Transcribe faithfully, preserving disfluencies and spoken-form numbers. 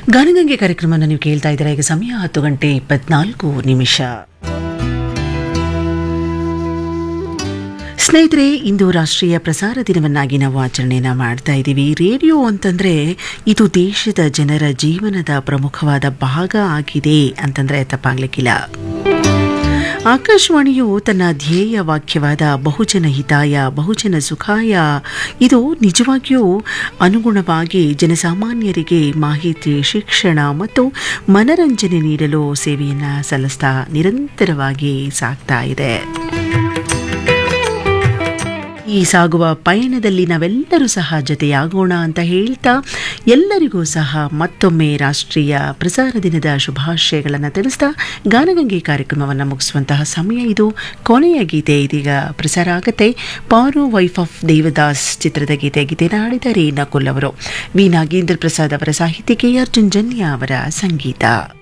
ಗಾನಗಂಗೆ ಕಾರ್ಯಕ್ರಮವನ್ನು ನೀವು ಕೇಳ್ತಾ ಇದ್ದೀರಾ. ಈಗ ಸಮಯ ಹತ್ತು ಗಂಟೆ ಇಪ್ಪತ್ನಾಲ್ಕು ನಿಮಿಷ. ಸ್ನೇಹಿತರೆ, ಇಂದು ರಾಷ್ಟ್ರೀಯ ಪ್ರಸಾರ ದಿನವನ್ನಾಗಿ ನಾವು ಆಚರಣೆಯನ್ನು ಮಾಡ್ತಾ ಇದ್ದೀವಿ. ರೇಡಿಯೋ ಅಂತಂದರೆ ಇದು ದೇಶದ ಜನರ ಜೀವನದ ಪ್ರಮುಖವಾದ ಭಾಗ ಆಗಿದೆ ಅಂತಂದರೆ ತಪ್ಪಾಗಲಿಕ್ಕಿಲ್ಲ. ಆಕಾಶವಾಣಿಯು ತನ್ನ ಧ್ಯೇಯ ವಾಕ್ಯವಾದ ಬಹುಜನ ಹಿತಾಯ ಬಹುಜನ ಸುಖಾಯ ಇದು ನಿಜವಾಗಿಯೂ ಅನುಗುಣವಾಗಿ ಜನಸಾಮಾನ್ಯರಿಗೆ ಮಾಹಿತಿ, ಶಿಕ್ಷಣ ಮತ್ತು ಮನರಂಜನೆ ನೀಡಲು ಸೇವೆಯನ್ನು ಸಲ್ಲಿಸ್ತಾ ನಿರಂತರವಾಗಿ ಸಾಗ್ತಾ ಇದೆ. ಈ ಸಾಗುವ ಪಯಣದಲ್ಲಿ ನಾವೆಲ್ಲರೂ ಸಹ ಜೊತೆಯಾಗೋಣ ಅಂತ ಹೇಳ್ತಾ ಎಲ್ಲರಿಗೂ ಸಹ ಮತ್ತೊಮ್ಮೆ ರಾಷ್ಟ್ರೀಯ ಪ್ರಸಾರ ದಿನದ ಶುಭಾಶಯಗಳನ್ನು ತಿಳಿಸ್ತಾ ಗಾನಗಂಗೆ ಕಾರ್ಯಕ್ರಮವನ್ನು ಮುಗಿಸುವಂತಹ ಸಮಯ ಇದು. ಕೊನೆಯ ಗೀತೆ ಇದೀಗ ಪ್ರಸಾರ ಆಗುತ್ತೆ. ಪಾರು ವೈಫ್ ಆಫ್ ದೇವದಾಸ್ ಚಿತ್ರದ ಗೀತೆ. ಗೀತೆನ ಹಾಡಿದ್ದಾರೆ ನಕುಲ್ ಅವರು. ವಿ ನಾಗೇಂದ್ರ ಪ್ರಸಾದ್ ಅವರ ಸಾಹಿತ್ಯಕ್ಕೆ ಅರ್ಜುನ್ ಜನ್ಯ ಅವರ ಸಂಗೀತ.